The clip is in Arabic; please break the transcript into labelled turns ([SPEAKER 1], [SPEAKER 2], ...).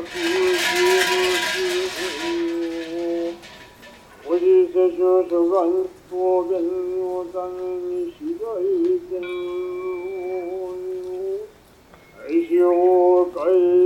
[SPEAKER 1] 我一些学学软说人，我在你西在人，爱修改。